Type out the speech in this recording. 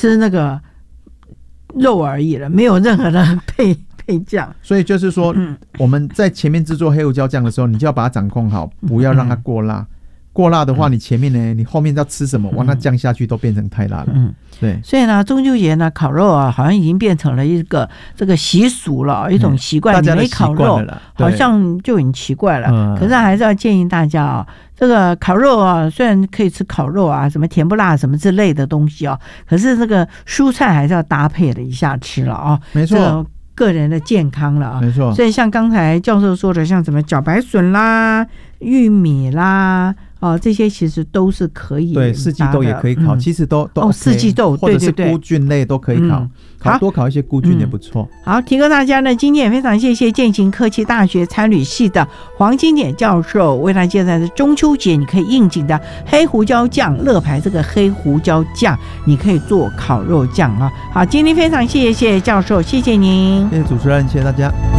吃那个肉而已了，没有任何的配酱。 所以就是说，我们在前面制作黑胡椒酱的时候，你就要把它掌控好，不要让它过辣。过辣的话，你前面呢，你后面要吃什么，哇，那酱下去都变成太辣了。对。所以呢，中秋节呢，烤肉啊，好像已经变成了一个这个习俗了，一种习惯。 大家没烤肉，好像就很奇怪了。可是还是要建议大家啊，这个烤肉啊，虽然可以吃烤肉啊，什么甜不辣什么之类的东西啊，可是这个蔬菜还是要搭配了一下吃了啊。 没错。 个人的健康了啊， 没错。 所以像刚才教授说的，像什么茭白笋啦、玉米啦，这些其实都是可以。 对，四季豆也可以烤，其实都 OK， 四季豆或者是菇菌类都可以烤，多烤一些菇菌也不错。 好，提供大家呢，今天也非常谢谢健行科技大学餐旅系的黄金典教授为大家介绍的中秋节你可以应景的黑胡椒酱，乐牌这个黑胡椒酱你可以做烤肉酱啊。好，今天非常谢谢教授，谢谢您， 谢谢主持人，谢谢大家。